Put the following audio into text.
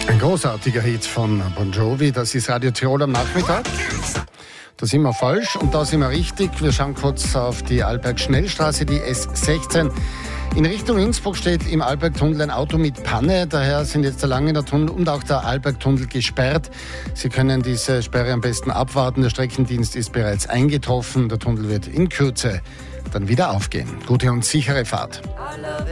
Ein großartiger Hit von Bon Jovi, das ist Radio Tirol am Nachmittag. Da sind wir falsch und da sind wir richtig. Wir schauen kurz auf die Arlberg-Schnellstraße, die S16. In Richtung Innsbruck steht im Arlbergtunnel ein Auto mit Panne. Daher sind jetzt der Langener Tunnel und auch der Arlbergtunnel gesperrt. Sie können diese Sperre am besten abwarten. Der Streckendienst ist bereits eingetroffen. Der Tunnel wird in Kürze dann wieder aufgehen. Gute und sichere Fahrt.